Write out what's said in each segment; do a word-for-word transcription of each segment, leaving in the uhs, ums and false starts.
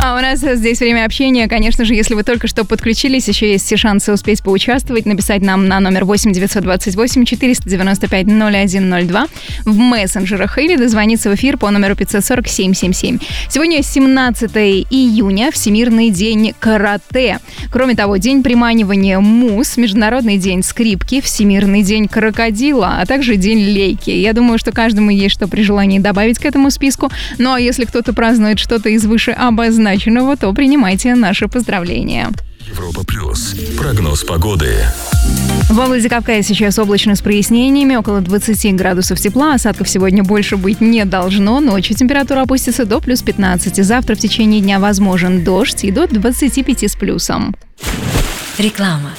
А у нас здесь время общения. Конечно же, если вы только что подключились, еще есть все шансы успеть поучаствовать. Написать нам на номер восемь девятьсот двадцать восемь четыреста девяносто пять ноль один ноль два в мессенджерах или дозвониться в эфир по номеру пятьсот сорок семь семь семь. Сегодня семнадцатое июня, Всемирный день карате. Кроме того, день приманивания мус, Международный день скрипки, Всемирный день крокодила, а также день лейки. Я думаю, что каждому есть что при желании добавить к этому списку. Ну а если кто-то празднует что-то из выше обозначенного, то принимайте наши поздравления. Европа плюс. Прогноз погоды. Во Владикавказе сейчас облачно с прояснениями, около двадцать градусов тепла. Осадков сегодня больше быть не должно. Ночью температура опустится до плюс пятнадцати. Завтра в течение дня возможен дождь и до двадцати пяти с плюсом. Реклама.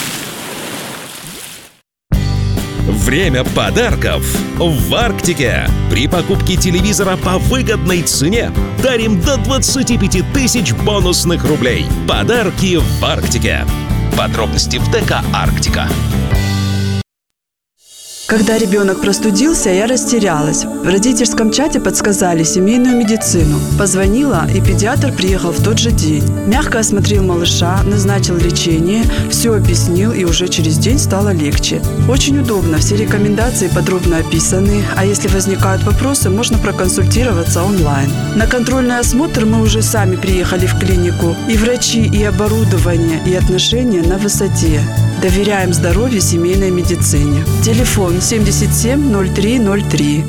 Время подарков в Арктике. При покупке телевизора по выгодной цене дарим до двадцати пяти тысяч бонусных рублей. Подарки в Арктике. Подробности в ДК «Арктика». Когда ребенок простудился, я растерялась. В родительском чате подсказали семейную медицину. Позвонила, и педиатр приехал в тот же день. Мягко осмотрел малыша, назначил лечение, все объяснил, и уже через день стало легче. Очень удобно, все рекомендации подробно описаны, а если возникают вопросы, можно проконсультироваться онлайн. На контрольный осмотр мы уже сами приехали в клинику. И врачи, и оборудование, и отношения на высоте. Доверяем здоровью семейной медицине. Телефон семьдесят семь ноль три ноль три.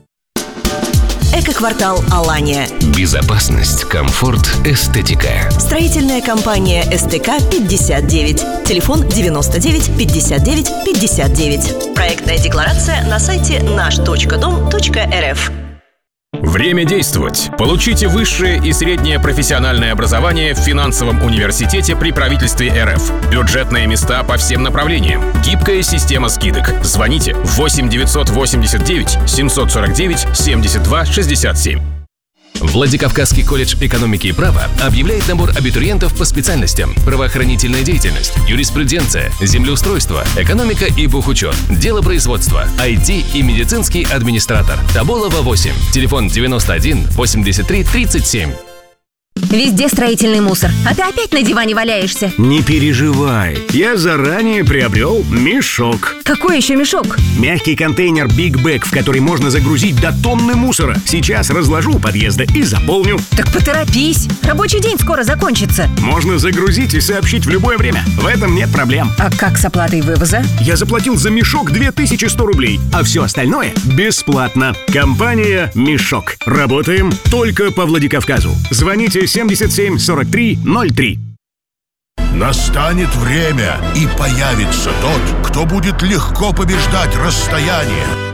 Эко-квартал «Алания». Безопасность, комфорт, эстетика. Строительная компания СТК пятьдесят девять. Телефон девяносто девять пятьдесят девять пятьдесят девять. Проектная декларация на сайте наш точка дом точка эр эф. Время действовать. Получите высшее и среднее профессиональное образование в финансовом университете при правительстве эр эф. Бюджетные места по всем направлениям. Гибкая система скидок. Звоните восемь девятьсот восемьдесят девять семьсот сорок девять семьдесят два шестьдесят семь. Владикавказский колледж экономики и права объявляет набор абитуриентов по специальностям: правоохранительная деятельность, юриспруденция, землеустройство, экономика и бухучет, дело производства, ай ти и медицинский администратор. Тоболова восемь. Телефон девяносто один восемьдесят три тридцать семь. Везде строительный мусор, а ты опять на диване валяешься. Не переживай, я заранее приобрел мешок. Какой еще мешок? Мягкий контейнер Big Bag, в который можно загрузить до тонны мусора. Сейчас разложу у подъезда и заполню. Так поторопись, рабочий день скоро закончится. Можно загрузить и сообщить в любое время, в этом нет проблем. А как с оплатой вывоза? Я заплатил за мешок две тысячи сто рублей, а все остальное бесплатно. Компания «Мешок». Работаем только по Владикавказу. Звоните семьдесят семь сорок три ноль три. Настанет время, и появится тот, кто будет легко побеждать расстояние.